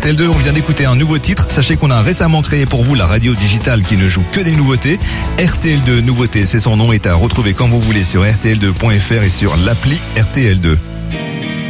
RTL2. On vient d'écouter un nouveau titre. Sachez qu'on a récemment créé pour vous la radio digitale qui ne joue que des nouveautés. RTL2 Nouveautés, c'est son nom, est à retrouver quand vous voulez sur rtl2.fr et sur l'appli RTL2.